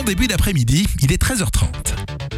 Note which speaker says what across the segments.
Speaker 1: début d'après-midi, il est 13h30.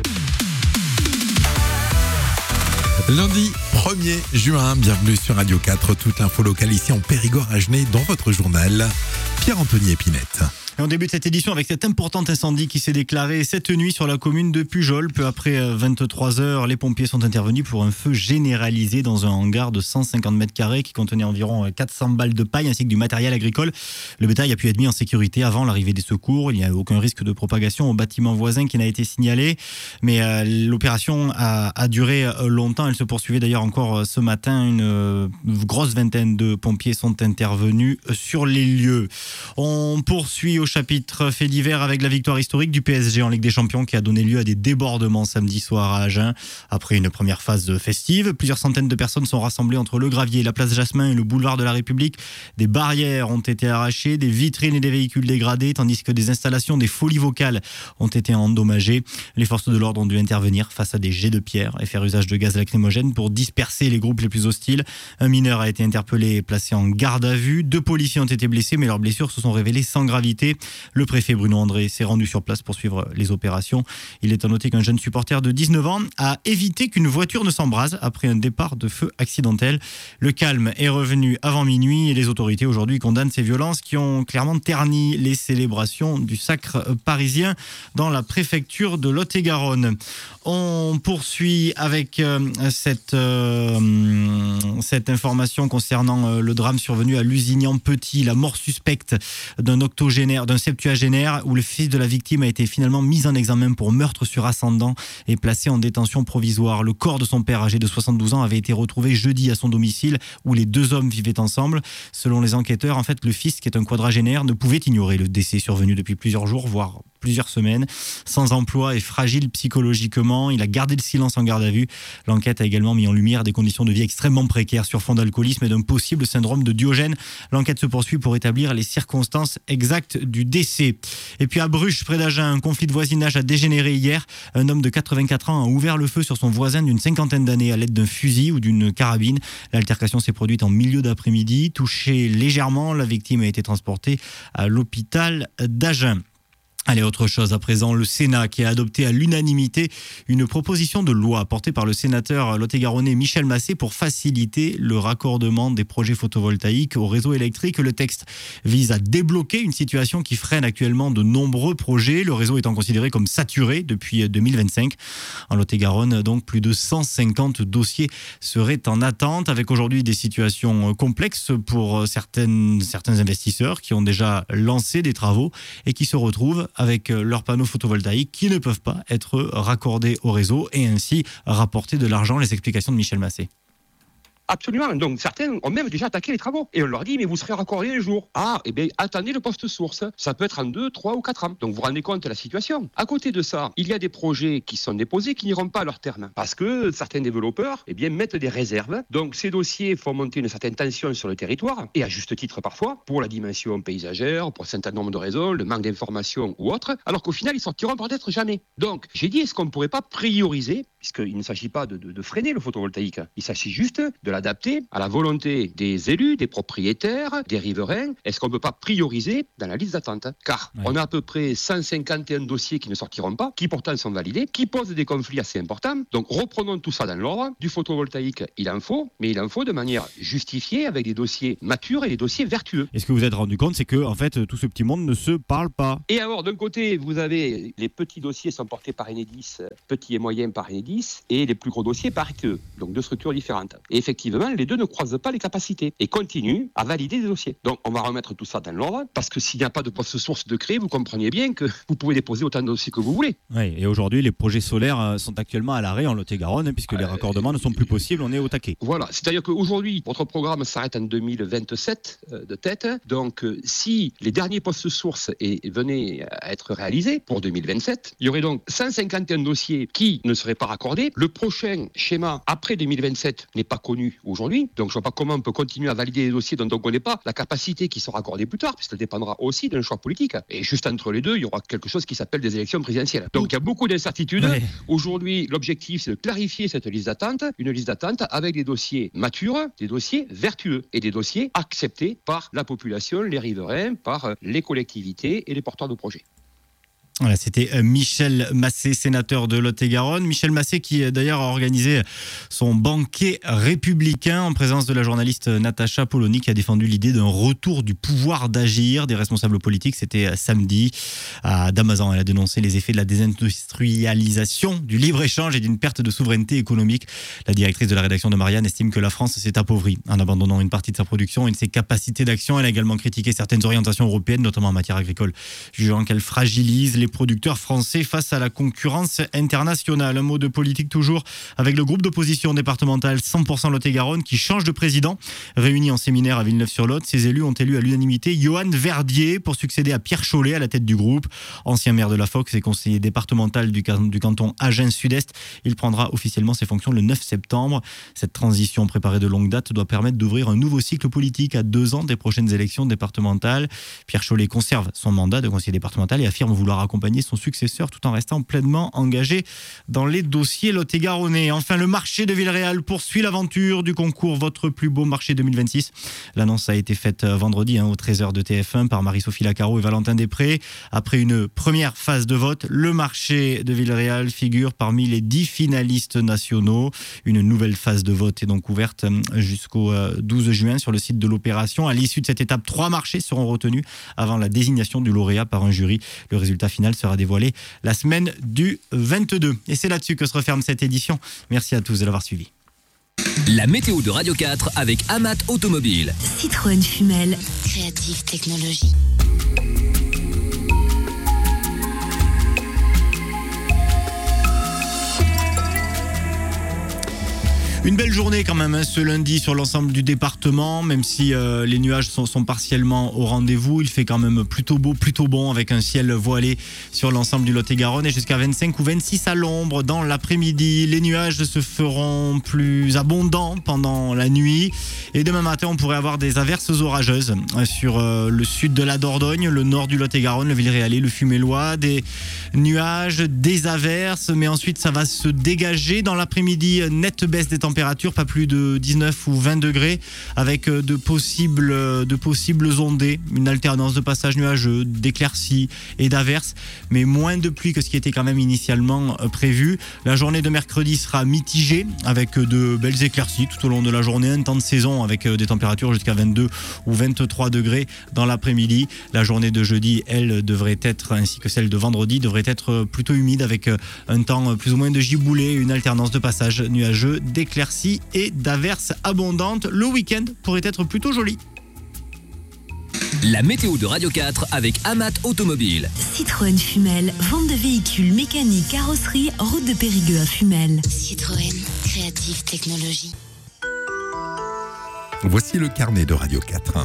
Speaker 1: Lundi 1er juin, bienvenue sur Radio 4, toute l'info locale ici en Périgord Agenais dans votre journal. Pierre-Anthony Épinette.
Speaker 2: Et on débute cette édition avec cet important incendie qui s'est déclaré cette nuit sur la commune de Pujol. Peu après 23h, les pompiers sont intervenus pour un feu généralisé dans un hangar de 150 mètres carrés qui contenait environ 400 balles de paille ainsi que du matériel agricole. Le bétail a pu être mis en sécurité avant l'arrivée des secours. Il n'y a aucun risque de propagation au bâtiment voisin qui n'a été signalé. Mais l'opération a duré longtemps. Elle se poursuivait d'ailleurs encore ce matin. Une grosse vingtaine de pompiers sont intervenus sur les lieux. On poursuit au chapitre fait divers avec la victoire historique du PSG en Ligue des Champions qui a donné lieu à des débordements samedi soir à Agen. Après une première phase festive, plusieurs centaines de personnes sont rassemblées entre le Gravier, la place Jasmin et le boulevard de la République. Des barrières ont été arrachées, des vitrines et des véhicules dégradés, tandis que des installations, des folies vocales ont été endommagées. Les forces de l'ordre ont dû intervenir face à des jets de pierre et faire usage de gaz lacrymogène pour disperser les groupes les plus hostiles. Un mineur a été interpellé et placé en garde à vue. 2 policiers ont été blessés, mais leurs blessures se sont révélées sans gravité. Le préfet Bruno André s'est rendu sur place pour suivre les opérations. Il est à noter qu'un jeune supporter de 19 ans a évité qu'une voiture ne s'embrase après un départ de feu accidentel. Le calme est revenu avant minuit et les autorités aujourd'hui condamnent ces violences qui ont clairement terni les célébrations du sacre parisien dans la préfecture de Lot-et-Garonne. On poursuit avec cette information concernant le drame survenu à Lusignan-Petit, la mort suspecte d'un septuagénaire où le fils de la victime a été finalement mis en examen pour meurtre sur ascendant et placé en détention provisoire. Le corps de son père âgé de 72 ans avait été retrouvé jeudi à son domicile où les 2 hommes vivaient ensemble. Selon les enquêteurs, en fait, le fils, qui est un quadragénaire, ne pouvait ignorer le décès survenu depuis plusieurs jours, voire plusieurs semaines. Sans emploi et fragile psychologiquement, il a gardé le silence en garde à vue. L'enquête a également mis en lumière des conditions de vie extrêmement précaires sur fond d'alcoolisme et d'un possible syndrome de Diogène. L'enquête se poursuit pour établir les circonstances exactes du décès. Et puis à Bruges, près d'Agen, un conflit de voisinage a dégénéré hier. Un homme de 84 ans a ouvert le feu sur son voisin d'une 50aine d'années à l'aide d'un fusil ou d'une carabine. L'altercation s'est produite en milieu d'après-midi. Touchée légèrement, la victime a été transportée à l'hôpital d'Agen. Allez, autre chose à présent, le Sénat qui a adopté à l'unanimité une proposition de loi portée par le sénateur lot-et-garonnais Michel Massé pour faciliter le raccordement des projets photovoltaïques au réseau électrique. Le texte vise à débloquer une situation qui freine actuellement de nombreux projets, le réseau étant considéré comme saturé depuis 2025. En Lot-et-Garonne, donc, plus de 150 dossiers seraient en attente, avec aujourd'hui des situations complexes pour certains investisseurs qui ont déjà lancé des travaux et qui se retrouvent avec leurs panneaux photovoltaïques qui ne peuvent pas être raccordés au réseau et ainsi rapporter de l'argent. Les explications de Michel Massé.
Speaker 3: Absolument. Donc, certains ont même déjà attaqué les travaux. Et on leur dit, mais vous serez raccordés les jours. Ah, eh bien, attendez le poste source. Ça peut être en 2, 3 ou 4 ans. Donc, vous vous rendez compte de la situation. À côté de ça, il y a des projets qui sont déposés qui n'iront pas à leur terme. Parce que certains développeurs, eh bien, mettent des réserves. Donc, ces dossiers font monter une certaine tension sur le territoire. Et à juste titre parfois, pour la dimension paysagère, pour un certain nombre de raisons, le manque d'informations ou autre. Alors qu'au final, ils sortiront peut-être jamais. Donc, j'ai dit, est-ce qu'on ne pourrait pas prioriser, puisqu'il ne s'agit pas de freiner le photovoltaïque. Il s'agit juste de l'adapter à la volonté des élus, des propriétaires, des riverains. Est-ce qu'on ne peut pas prioriser dans la liste d'attente ? Car on a à peu près 151 dossiers qui ne sortiront pas, qui pourtant sont validés, qui posent des conflits assez importants. Donc reprenons tout ça dans l'ordre. Du photovoltaïque, il en faut, mais il en faut de manière justifiée avec des dossiers matures et des dossiers vertueux.
Speaker 2: Et ce que vous êtes rendu compte, c'est que en fait, tout ce petit monde ne se parle pas.
Speaker 3: Et alors, d'un côté, vous avez les petits dossiers sont portés par Enedis, petits et moyens par Enedis, et les plus gros dossiers par RTE, donc 2 structures différentes. Et effectivement, les deux ne croisent pas les capacités et continuent à valider des dossiers. Donc, on va remettre tout ça dans l'ordre, parce que s'il n'y a pas de poste source de créer, vous compreniez bien que vous pouvez déposer autant de dossiers que vous voulez.
Speaker 2: Oui, et aujourd'hui, les projets solaires sont actuellement à l'arrêt en Lot-et-Garonne, puisque les raccordements ne sont plus possibles, on est au taquet.
Speaker 3: Voilà, c'est-à-dire qu'aujourd'hui, votre programme s'arrête en 2027 de tête. Donc, si les derniers postes sources venaient à être réalisés pour 2027, il y aurait donc 151 dossiers qui ne seraient pas raccordés. Le prochain schéma après 2027 n'est pas connu aujourd'hui. Donc, je ne vois pas comment on peut continuer à valider des dossiers dont on ne connaît pas la capacité qui sera accordée plus tard, puisqu'elle dépendra aussi d'un choix politique. Et juste entre les deux, il y aura quelque chose qui s'appelle des élections présidentielles. Donc, il y a beaucoup d'incertitudes. Ouais. Aujourd'hui, l'objectif, c'est de clarifier cette liste d'attente, une liste d'attente avec des dossiers matures, des dossiers vertueux et des dossiers acceptés par la population, les riverains, par les collectivités et les porteurs de projets.
Speaker 2: Voilà, c'était Michel Massé, sénateur de Lot-et-Garonne. Michel Massé qui d'ailleurs a organisé son banquet républicain en présence de la journaliste Natacha Polony qui a défendu l'idée d'un retour du pouvoir d'agir des responsables politiques. C'était samedi à Damazan. Elle a dénoncé les effets de la désindustrialisation, du libre-échange et d'une perte de souveraineté économique. La directrice de la rédaction de Marianne estime que la France s'est appauvrie en abandonnant une partie de sa production et de ses capacités d'action. Elle a également critiqué certaines orientations européennes, notamment en matière agricole, jugeant qu'elles fragilisent les producteurs français face à la concurrence internationale. Un mot de politique toujours avec le groupe d'opposition départementale 100% Lot-et-Garonne qui change de président. Réuni en séminaire à Villeneuve-sur-Lot, ces élus ont élu à l'unanimité Johan Verdier pour succéder à Pierre Chollet à la tête du groupe. Ancien maire de la Fox et conseiller départemental du canton Agen Sud-Est, il prendra officiellement ses fonctions le 9 septembre. Cette transition préparée de longue date doit permettre d'ouvrir un nouveau cycle politique à 2 ans des prochaines élections départementales. Pierre Chollet conserve son mandat de conseiller départemental et affirme vouloir accompagner son successeur tout en restant pleinement engagé dans les dossiers lot-et-garonnais. Enfin, le marché de Villeréal poursuit l'aventure du concours Votre plus beau marché 2026. L'annonce a été faite vendredi au 13h de TF1 par Marie-Sophie Lacaro et Valentin Després. Après une première phase de vote, le marché de Villeréal figure parmi les 10 finalistes nationaux. Une nouvelle phase de vote est donc ouverte jusqu'au 12 juin sur le site de l'opération. À l'issue de cette étape, 3 marchés seront retenus avant la désignation du lauréat par un jury. Le résultat final sera dévoilé la semaine du 22. Et c'est là-dessus que se referme cette édition. Merci à tous de l'avoir suivi.
Speaker 4: La météo de Radio 4 avec Amat Automobile.
Speaker 5: Citroën Fumel, Creative Technologies.
Speaker 2: Une belle journée quand même ce lundi sur l'ensemble du département, même si les nuages sont partiellement au rendez-vous. Il fait quand même plutôt beau, plutôt bon avec un ciel voilé sur l'ensemble du Lot-et-Garonne et jusqu'à 25 ou 26 à l'ombre dans l'après-midi. Les nuages se feront plus abondants pendant la nuit et demain matin on pourrait avoir des averses orageuses sur le sud de la Dordogne, le nord du Lot-et-Garonne, le Villeréalais, le Fumellois. Des nuages, des averses, mais ensuite ça va se dégager dans l'après-midi. Nette baisse des températures, pas plus de 19 ou 20 degrés, avec de possibles ondées, une alternance de passages nuageux, d'éclaircies et d'averses, mais moins de pluie que ce qui était quand même initialement prévu. La journée de mercredi sera mitigée, avec de belles éclaircies tout au long de la journée, un temps de saison avec des températures jusqu'à 22 ou 23 degrés dans l'après-midi. La journée de jeudi, elle, devrait être, ainsi que celle de vendredi, devrait être plutôt humide, avec un temps plus ou moins de giboulée, une alternance de passages nuageux, d'éclaircies et d'averses abondantes. Le week-end pourrait être plutôt joli.
Speaker 4: La météo de Radio 4 avec Amat Automobile.
Speaker 5: Citroën Fumel, vente de véhicules mécaniques, carrosserie, route de Périgueux à Fumel. Citroën, Creative Technologies.
Speaker 1: Voici le carnet de Radio 4.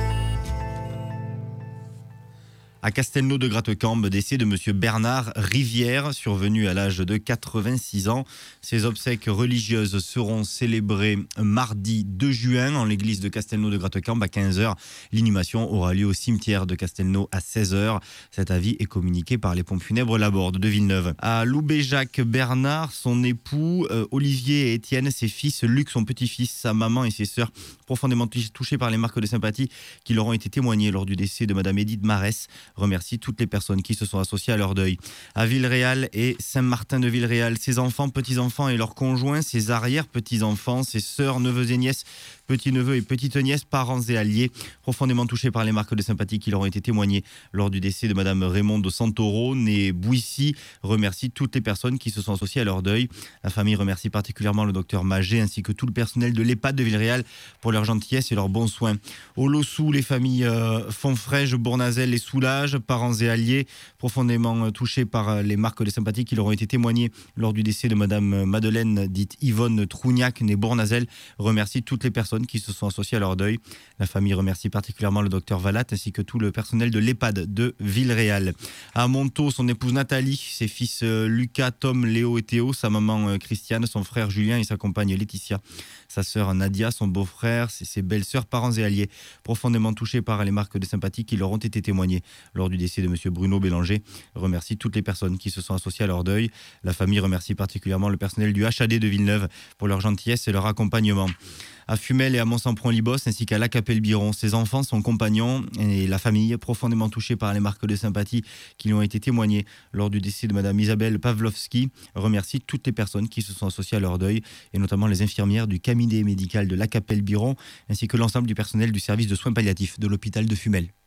Speaker 2: À Castelnau de Grattecambe, décès de M. Bernard Rivière, survenu à l'âge de 86 ans. Ses obsèques religieuses seront célébrées mardi 2 juin en l'église de Castelnau de Grattecambe à 15h. L'inhumation aura lieu au cimetière de Castelnau à 16h. Cet avis est communiqué par les pompes funèbres Laborde de Villeneuve. À Loubéjac, Bernard, son époux, Olivier et Étienne, ses fils, Luc, son petit-fils, sa maman et ses sœurs, profondément touchés par les marques de sympathie qui leur ont été témoignées lors du décès de Madame Édith Marès. Remercie toutes les personnes qui se sont associées à leur deuil. À Villeréal et Saint-Martin de Villeréal, ses enfants, petits-enfants et leurs conjoints, ses arrière-petits-enfants, ses sœurs, neveux et nièces, petits-neveux et petites-nièces, parents et alliés, profondément touchés par les marques de sympathie qui leur ont été témoignées lors du décès de Madame Raymonde Santoro, née Bouissy, remercie toutes les personnes qui se sont associées à leur deuil. La famille remercie particulièrement le docteur Magé ainsi que tout le personnel de l'EHPAD de Villeréal pour leur gentillesse et leurs bons soins. Au Lossou, les familles Fonfrège, Bournazel et Soulage, parents et alliés, profondément touchés par les marques de sympathie qui leur ont été témoignées lors du décès de Madame Madeleine, dite Yvonne Trougnac, née Bournazel, remercie toutes les personnes qui se sont associées à leur deuil. La famille remercie particulièrement le docteur Valat ainsi que tout le personnel de l'EHPAD de Villeréal. À Montaut, son épouse Nathalie, ses fils Lucas, Tom, Léo et Théo, sa maman Christiane, son frère Julien et sa compagne Laetitia, sa sœur Nadia, son beau-frère, ses belles-sœurs, parents et alliés, profondément touchés par les marques de sympathie qui leur ont été témoignées lors du décès de M. Bruno Bélanger, remercie toutes les personnes qui se sont associées à leur deuil. La famille remercie particulièrement le personnel du HAD de Villeneuve pour leur gentillesse et leur accompagnement. À Fumel, Fumel et à Mont-Sampron-Libos, ainsi qu'à Lacapelle-Biron. Ses enfants, son compagnon et la famille, profondément touchés par les marques de sympathie qui lui ont été témoignées lors du décès de Madame Isabelle Pavlovski, remercie toutes les personnes qui se sont associées à leur deuil, et notamment les infirmières du cabinet médical de Lacapelle-Biron, ainsi que l'ensemble du personnel du service de soins palliatifs de l'hôpital de Fumel.